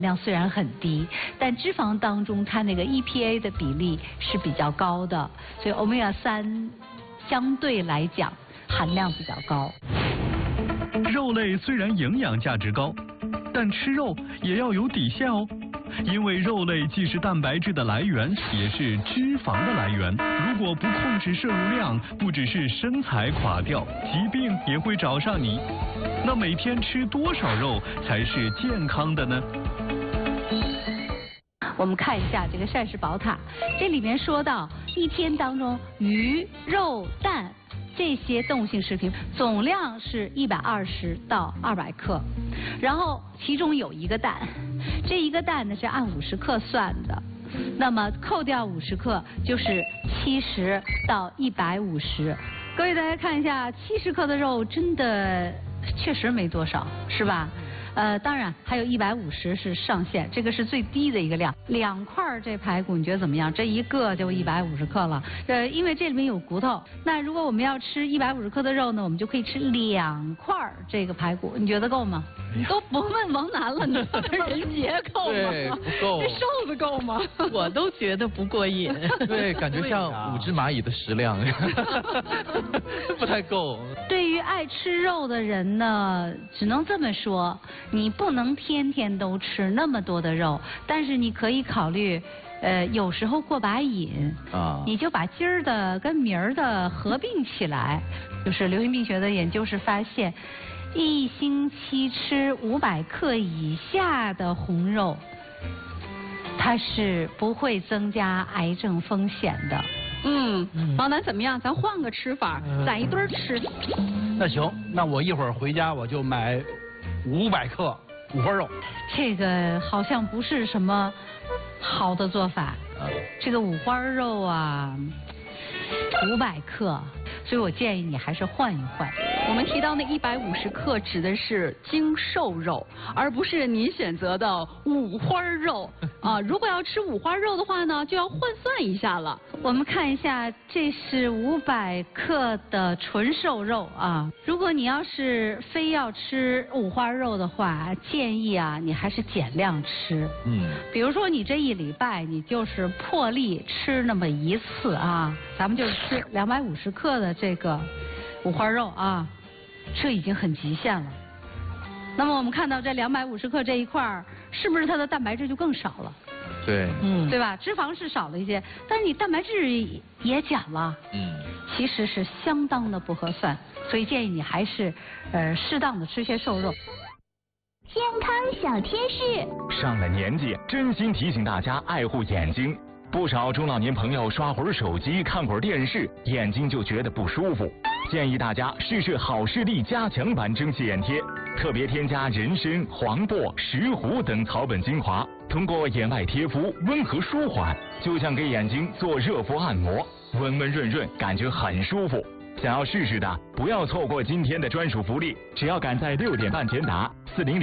量虽然很低，但脂肪当中它那个 EPA 的比例是比较高的，所以欧米伽3相对来讲含量比较高。 肉类虽然营养价值高，但吃肉也要有底线哦。因为肉类既是蛋白质的来源，也是脂肪的来源。如果不控制摄入量，不只是身材垮掉，疾病也会找上你。那每天吃多少肉才是健康的呢？ 我们看一下这个膳食宝塔，这里面说到一天当中鱼、肉、蛋这些动物性食品总量是120到200克，然后其中有一个蛋，这一个蛋呢是按50克算的，那么扣掉50克就是70到150。各位大家看一下，70克的肉真的确实没多少，是吧？当然还有150是上限，这个是最低的一个量。2块这排骨你觉得怎么样？这一个就150克了。因为这里面有骨头，那如果我们要吃150克的肉呢，我们就可以吃2块这个排骨，你觉得够吗？都不问王楠了，你人节够吗？ 对，不够。 这瘦子够吗？ 我都觉得不过瘾。 对，感觉像5只蚂蚁的食量，不太够。 对于爱吃肉的人呢，只能这么说，你不能天天都吃那么多的肉，但是你可以考虑，有时候过把瘾啊，你就把今儿的跟明儿的合并起来。就是流行病学的研究是发现，1星期吃500克以下的红肉，它是不会增加癌症风险的。 王楠怎么样？咱换个吃法，攒一堆吃。 那行，那我一会儿回家我就买500克五花肉。 这个好像不是什么好的做法。这个五花肉啊，500克，所以我建议你还是换一换。 我们提到那150克指的是精瘦肉，而不是您选择的五花肉啊。如果要吃五花肉的话呢，就要换算一下了。 我们看一下，这是500克的纯瘦肉啊。如果你要是非要吃五花肉的话，建议啊，你还是减量吃。比如说你这1礼拜你就是破例吃那么1次啊，咱们就是吃250克的这个五花肉啊，这已经很极限了。那么我们看到这250克这一块，是不是它的蛋白质就更少了？ 对， 对吧？脂肪是少了一些，但是你蛋白质也减了。其实是相当的不合算，所以建议你还是适当的吃些瘦肉。 健康小贴士： 上了年纪，真心提醒大家爱护眼睛。不少中老年朋友刷会儿手机、看会儿电视，眼睛就觉得不舒服。建议大家试试好视力加强版蒸汽眼贴，特别添加人参、黄柏、石斛等草本精华，通过眼外贴敷温和舒缓，就像给眼睛做热敷按摩，温温润润，感觉很舒服。想要试试的，不要错过今天的专属福利，只要赶在6点半前打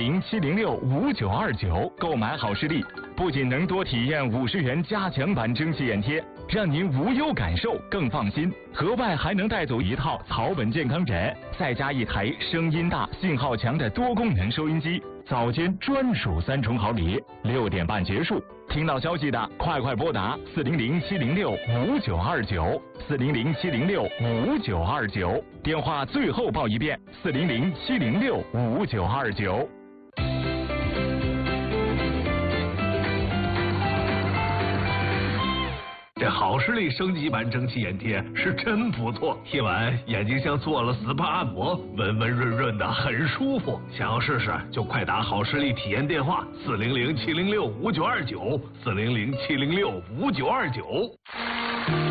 400-706-5929购买好视力，不仅能多体验50元加强版蒸汽眼贴，让您无忧感受更放心，额外还能带走一套草本健康枕，再加一台声音大、信号强的多功能收音机，早间专属3重好礼。6点半结束，听到消息的快拨打400-706-5929，400-706-5929，电话最后报一遍，400-706-5929。 这好视力升级版蒸汽眼贴是真不错，贴完眼睛像做了 SPA 按摩，温温润润的，很舒服。想要试试就快打好视力体验电话400-706-5929，400-706-5929。